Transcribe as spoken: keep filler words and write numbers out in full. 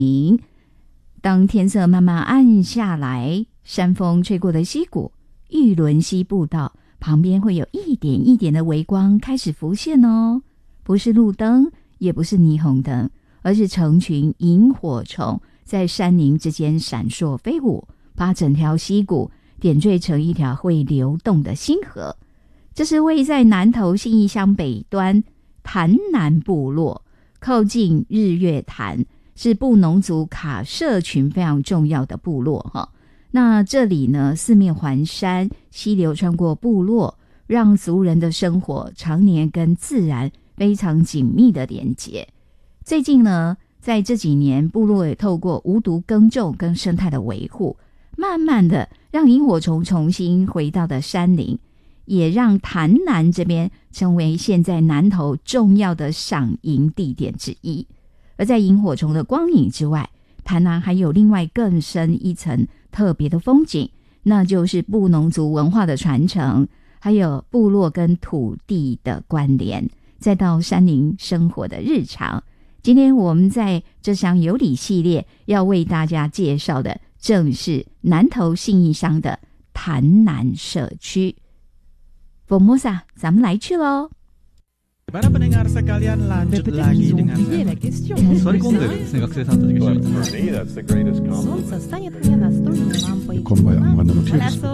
当天色慢慢暗下来，山风吹过的溪谷，玉轮溪步道旁边会有一点一点的微光开始浮现哦，不是路灯，也不是霓虹灯，而是成群萤火虫在山林之间闪烁飞舞，把整条溪谷点缀成一条会流动的星河。这是位在南投信义乡北端潭南部落，靠近日月潭，是布农族卡社群非常重要的部落哈。那这里呢，四面环山，溪流穿过部落，让族人的生活常年跟自然非常紧密的连结。最近呢，在这几年，部落也透过无毒耕种跟生态的维护，慢慢的让萤火虫重新回到了山林，也让潭南这边成为现在南投重要的赏萤地点之一。而在萤火虫的光影之外，潭南还有另外更深一层特别的风景，那就是布农族文化的传承，还有部落跟土地的关联，再到山林生活的日常。今天我们在这项有礼系列要为大家介绍的，正是南投信义乡的潭南社区。Formosa， 咱们来去咯。 Para pendengar sekalian lanjut lagi dengan Sorry kok enggak nih学生さんたちが一緒に。 Kommer jag använda något till?